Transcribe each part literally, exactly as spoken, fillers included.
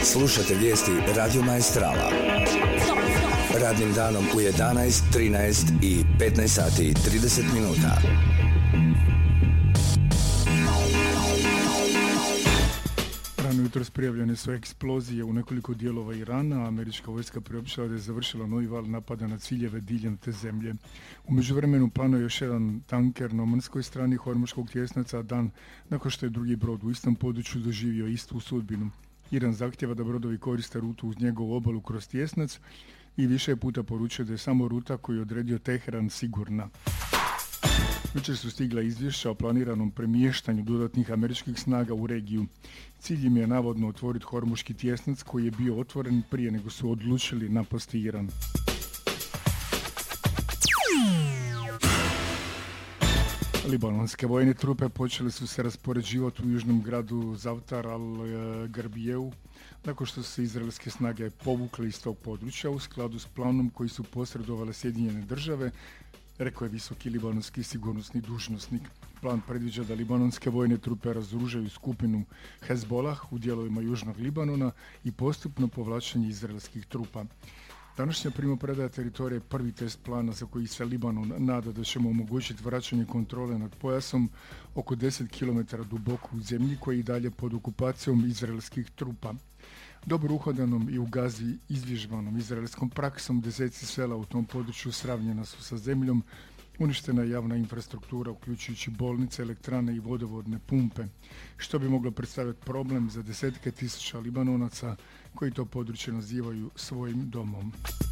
Slušate vijesti Radio Maestrala. Radnim danom u jedanaest, trinaest i petnaest sati i trideset minuta. Rano jutros prijavljene su eksplozije u nekoliko dijelova Irana. Američka vojska priopćila da je završila novi val napada na ciljeve diljem te zemlje. U međuvremenu plano je još jedan tanker na omanskoj strani Hormuškog tjesnaca dan nakon što je drugi brod u istom području doživio istu sudbinu. Iran zahtjeva da brodovi koriste rutu uz njegovu obalu kroz tjesnac i više puta poručio da je samo ruta koju je odredio Teheran sigurna. Jučer su stigla izvješća o planiranom premještanju dodatnih američkih snaga u regiju. Cilj im je navodno otvoriti Hormuški tjesnac koji je bio otvoren prije nego su odlučili napasti Iran. Libanonske vojne trupe počele su se raspoređivati u južnom gradu Zavtar al-Garbijeu nakon što su se izraelske snage povukle iz tog područja u skladu s planom koji su posredovale Sjedinjene države, rekao je visoki libanonski sigurnosni dužnosnik. Plan predviđa da libanonske vojne trupe razoružaju skupinu Hezbollah u dijelovima južnog Libanona i postupno povlačenje izraelskih trupa. Današnja primopredaja teritorije je prvi test plana za koji se Libanon nada da ćemo omogućiti vraćanje kontrole nad pojasom oko deset kilometara duboko u zemlji koji je i dalje pod okupacijom izraelskih trupa. Dobro uhodanom i u Gazi izvježbanom izraelskom praksom deseci sela u tom području sravnjena su sa zemljom, uništena je javna infrastruktura uključujući bolnice, elektrane i vodovodne pumpe, što bi moglo predstaviti problem za desetke tisuća Libanonaca koji to područje nazivaju svojim domom.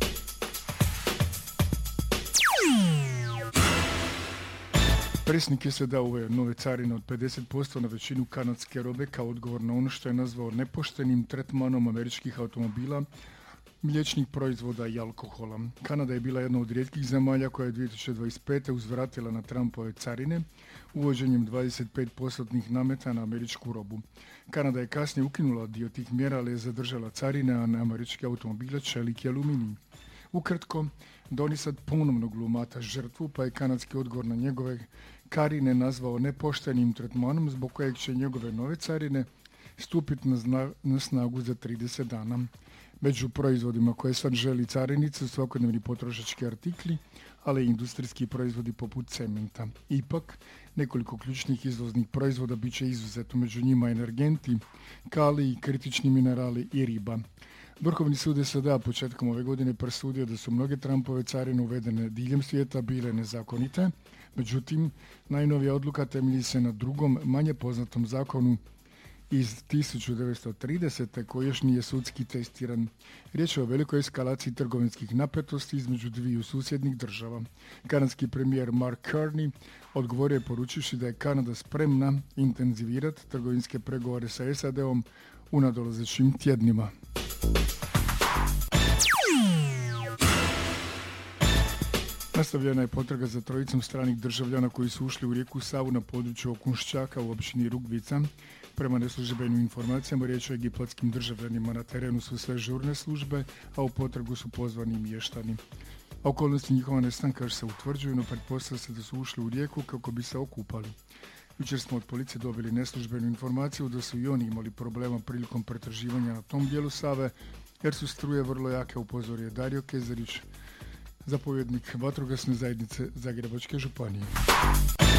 Predsjednik S A D-a uveo nove carine od pedeset posto na većinu kanadske robe kao odgovor na ono što je nazvao nepoštenim tretmanom američkih automobila, mliječnih proizvoda i alkohola. Kanada je bila jedna od rijetkih zemalja koja je dvije tisuće dvadeset pete uzvratila na Trumpove carine uvođenjem dvadeset pet posto nameta na američku robu. Kanada je kasnije ukinula dio tih mjera, ali je zadržala carine na američke automobile, čelik i aluminij. Ukratko, da oni sad ponovno glumata žrtvu, pa je kanadski odgovor na njegove carine nazvao nepoštenim tretmanom zbog kojeg će njegove nove carine stupiti na, zna, na snagu za trideset dana. Među proizvodima koje sad želi cariniti su svakodnevni potrošački artikli, ali i industrijski proizvodi poput cementa. Ipak, nekoliko ključnih izvoznih proizvoda bit će izuzeto, među njima energenti, kalij, kritični minerali i riba. Vrhovni sud S A D-a početkom ove godine presudio da su mnoge Trumpove carine uvedene diljem svijeta bile nezakonite, međutim, najnovija odluka temelji se na drugom, manje poznatom zakonu iz tisuću devetsto tridesete koji još nije sudski testiran. Riječ je o velikoj eskalaciji trgovinskih napetosti između dviju susjednih država. Kanadski premijer Mark Carney odgovorio je poručivši da je Kanada spremna intenzivirati trgovinske pregovore sa S A D-om u nadolazećim tjednima. Nastavljena je potraga za trojicom stranih državljana koji su ušli u rijeku Savu na području Okunšćaka u općini Rugvica. Prema neslužbenim informacijama riječ o egipatskim državljanima. Na terenu su sve žurne službe, a u potragu su pozvani mještani. A okolnosti njihova nestanka još se utvrđuju, no pretpostavlja se da su ušli u rijeku kako bi se okupali. Jučer smo od policije dobili neslužbenu informaciju da su i oni imali problema prilikom pretraživanja na tom dijelu Save, jer su struje vrlo jake, upozorio je Dario Kezarić, zapovjednik vatrogasne zajednice Zagrebačke županije.